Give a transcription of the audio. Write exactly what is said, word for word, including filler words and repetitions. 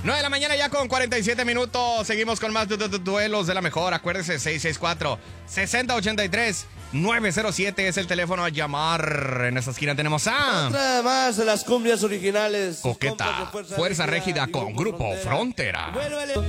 nueve de la mañana ya con cuarenta y siete minutos. Seguimos con más du du du duelos de la mejor. Acuérdese, seis seis cuatro, seis cero ocho tres, nueve cero siete es el teléfono a llamar. En esta esquina tenemos a... Otra más de las cumbias originales. Coqueta, Fuerza, Fuerza Régida con Grupo Frontera. Frontera.